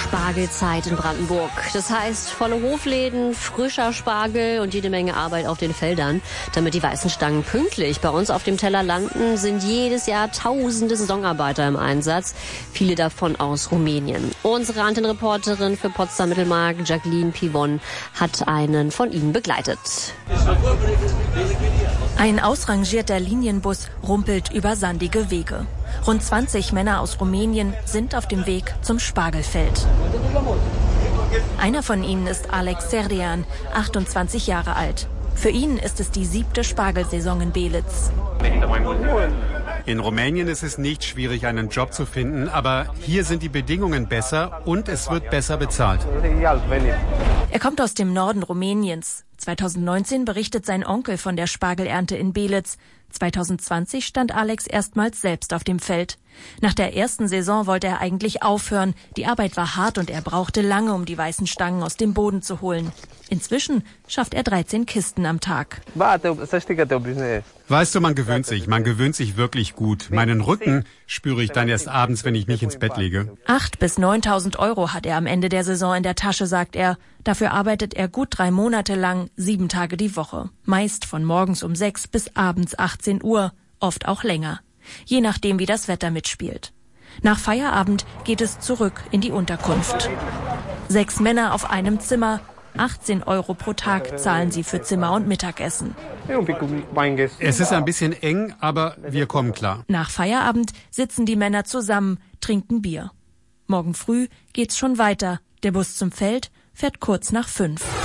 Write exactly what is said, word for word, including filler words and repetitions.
Spargelzeit in Brandenburg. Das heißt, volle Hofläden, frischer Spargel und jede Menge Arbeit auf den Feldern. Damit die weißen Stangen pünktlich bei uns auf dem Teller landen, sind jedes Jahr tausende Saisonarbeiter im Einsatz. Viele davon aus Rumänien. Unsere Antennenreporterin für Potsdam-Mittelmark, Jacqueline Pivon, hat einen von ihnen begleitet. Ein ausrangierter Linienbus rumpelt über sandige Wege. Rund zwanzig Männer aus Rumänien sind auf dem Weg zum Spargelfeld. Einer von ihnen ist Alex Serdean, achtundzwanzig Jahre alt. Für ihn ist es die siebte Spargelsaison in Belitz. In Rumänien ist es nicht schwierig, einen Job zu finden, aber hier sind die Bedingungen besser und es wird besser bezahlt. Er kommt aus dem Norden Rumäniens. zweitausendneunzehn berichtet sein Onkel von der Spargelernte in Belitz. zweitausendzwanzig stand Alex erstmals selbst auf dem Feld. Nach der ersten Saison wollte er eigentlich aufhören. Die Arbeit war hart und er brauchte lange, um die weißen Stangen aus dem Boden zu holen. Inzwischen schafft er dreizehn Kisten am Tag. Weißt du, man gewöhnt sich, man gewöhnt sich wirklich gut. Meinen Rücken spüre ich dann erst abends, wenn ich mich ins Bett lege. Acht bis neuntausend Euro hat er am Ende der Saison in der Tasche, sagt er. Dafür arbeitet er gut drei Monate lang, sieben Tage die Woche. Meist von morgens um sechs bis abends achtzehn Uhr, oft auch länger. Je nachdem, wie das Wetter mitspielt. Nach Feierabend geht es zurück in die Unterkunft. Sechs Männer auf einem Zimmer. achtzehn Euro pro Tag zahlen sie für Zimmer und Mittagessen. Es ist ein bisschen eng, aber wir kommen klar. Nach Feierabend sitzen die Männer zusammen, trinken Bier. Morgen früh geht's schon weiter. Der Bus zum Feld fährt kurz nach fünf.